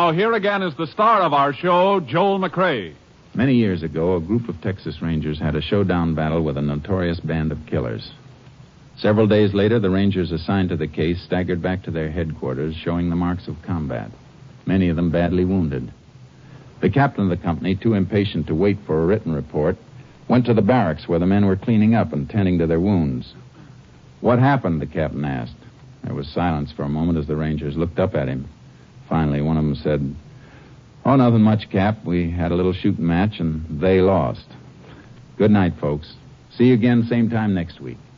now, here again is the star of our show, Joel McCrea. Many years ago, a group of Texas Rangers had a showdown battle with a notorious band of killers. Several days later, the Rangers assigned to the case staggered back to their headquarters, showing the marks of combat, many of them badly wounded. The captain of the company, too impatient to wait for a written report, went to the barracks where the men were cleaning up and tending to their wounds. "What happened?" the captain asked. There was silence for a moment as the Rangers looked up at him. Finally, one of them said, "Oh, nothing much, Cap. We had a little shooting match, and they lost. Good night, folks. See you again same time next week."